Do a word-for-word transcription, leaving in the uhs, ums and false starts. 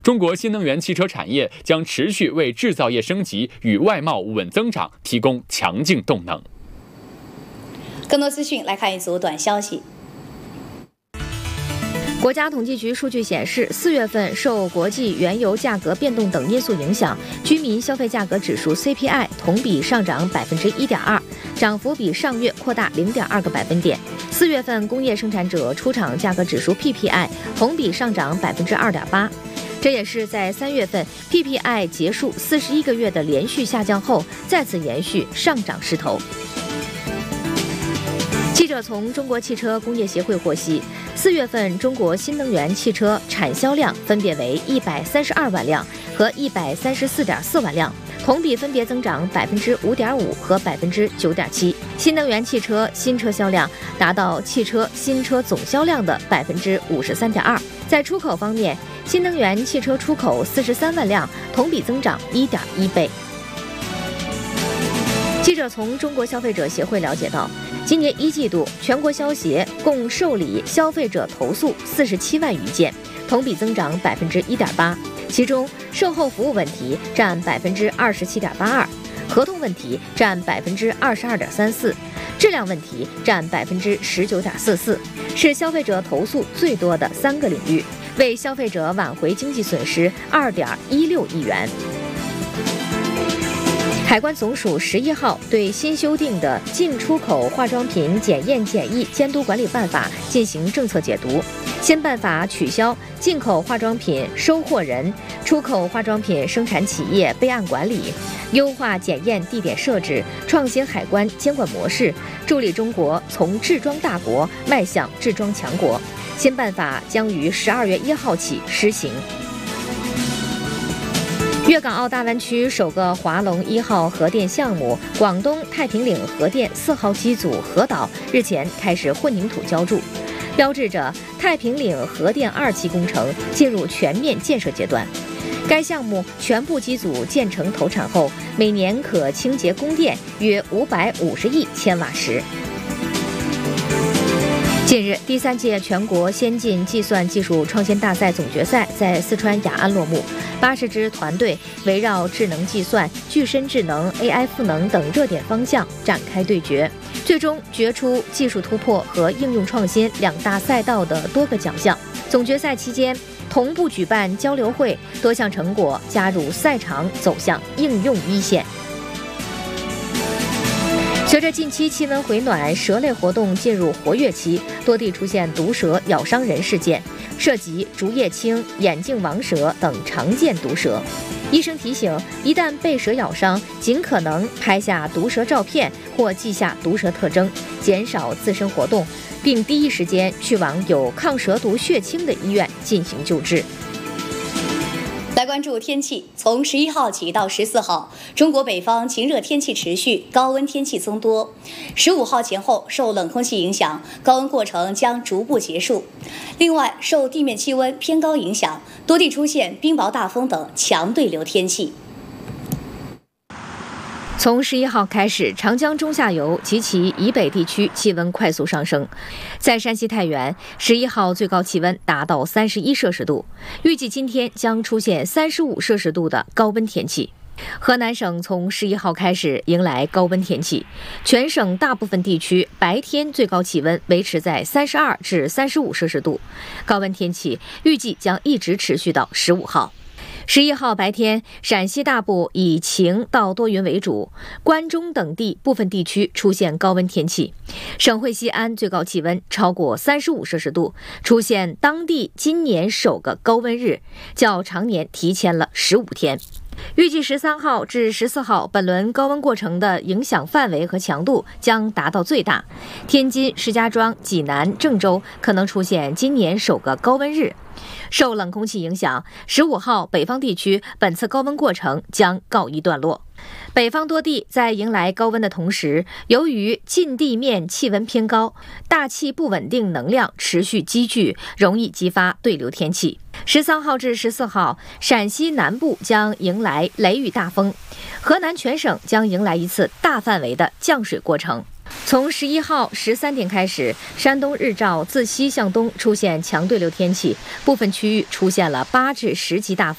中国新能源汽车产业将持续为制造业升级与外贸稳增长提供强劲动能。 更多资讯来看一组短消息。 国家统计局数据显示，四月份受国际原油价格变动等因素影响，居民消费价格指数 C P I 同比上涨百分之一点二，涨幅比上月扩大零点二个百分点。四月份工业生产者出厂价格指数 P P I 同比上涨百分之二点八。这也是在三月份 P P I 结束四十一个月的连续下降后，再次延续上涨势头。记者从中国汽车工业协会获悉，四月份中国新能源汽车产销量分别为一百三十二万辆和一百三十四点四万辆，同比分别增长百分之五点五和百分之九点七。新能源汽车新车销量达到汽车新车总销量的百分之五十三点二。在出口方面，新能源汽车出口四十三万辆，同比增长一点一倍。记者从中国消费者协会了解到，今年一季度全国消协共受理消费者投诉四十七万余件，同比增长百分之一点八。其中，售后服务问题占百分之二十七点八二，合同问题占百分之二十二点三四，质量问题占百分之十九点四四，是消费者投诉最多的三个领域，为消费者挽回经济损失二点一六亿元。海关总署十一号对新修订的《进出口化妆品检验检疫监督管理办法》进行政策解读。新办法取消进口化妆品收货人、出口化妆品生产企业备案管理，优化检验地点设置，创新海关监管模式，助力中国从制装大国迈向制装强国。新办法将于十二月一号起施行。粤港澳大湾区首个华龙一号核电项目广东太平岭核电四号机组核岛日前开始混凝土浇筑，标志着太平岭核电二期工程进入全面建设阶段。该项目全部机组建成投产后，每年可清洁供电约五百五十亿千瓦时。近日，第三届全国先进计算技术创新大赛总决赛在四川雅安落幕。八十支团队围绕智能计算、具身智能、A I 赋能等热点方向展开对决，最终决出技术突破和应用创新两大赛道的多个奖项。总决赛期间，同步举办交流会，多项成果加入赛场，走向应用一线。随着近期气温回暖，蛇类活动进入活跃期，多地出现毒蛇咬伤人事件，涉及竹叶青、眼镜王蛇等常见毒蛇。医生提醒，一旦被蛇咬伤，尽可能拍下毒蛇照片或记下毒蛇特征，减少自身活动，并第一时间去往有抗蛇毒血清的医院进行救治。 来关注天气，从十一号起到十四号，中国北方晴热天气持续，高温天气增多。十五号前后受冷空气影响，高温过程将逐步结束。另外，受地面气温偏高影响，多地出现冰雹、大风等强对流天气。 从十一号开始，长江中下游及其以北地区气温快速上升。在山西太原，十一号最高气温达到三十一摄氏度，预计今天将出现三十五摄氏度的高温天气。河南省从十一号开始迎来高温天气，全省大部分地区白天最高气温维持在三十二至三十五摄氏度，高温天气预计将一直持续到十五号。十一号白天，陕西大部以晴到多云为主，关中等地部分地区出现高温天气。省会西安最高气温超过三十五摄氏度，出现当地今年首个高温日，较常年提前了十五天。预计十三号至十四号，本轮高温过程的影响范围和强度将达到最大。天津、石家庄、济南、郑州可能出现今年首个高温日。受冷空气影响，十五号北方地区本次高温过程将告一段落。北方多地在迎来高温的同时，由于近地面气温偏高，大气不稳定能量持续积聚，容易激发对流天气。十三号至十四号，陕西南部将迎来雷雨大风，河南全省将迎来一次大范围的降水过程。从十一号十三点开始，山东日照自西向东出现强对流天气，部分区域出现了八至十级大风。